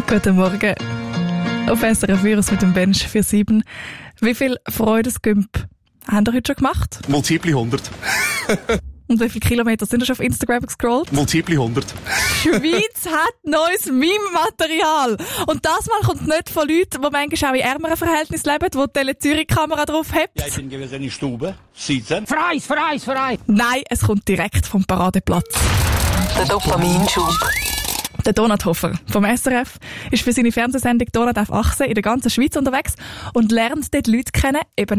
Guten Morgen. Auf SRF Virus mit dem Bench 47. Wie viel Freudesgümp habt ihr heute schon gemacht? Multiple 100. Und wie viele Kilometer sind ihr schon auf Instagram gescrollt? Multiple 100. Die Schweiz hat neues Meme-Material. Und das Mal kommt nicht von Leuten, die manchmal auch in ärmeren Verhältnissen leben, die die Tele-Zürich-Kamera drauf hat. Ja, ich bin gewesen in die Stube. Sitzen. Vereis! Nein, es kommt direkt vom Paradeplatz. Der Dopaminschub. Der Donat Hofer vom SRF ist für seine Fernsehsendung Donat auf Achse in der ganzen Schweiz unterwegs und lernt dort Leute kennen, eben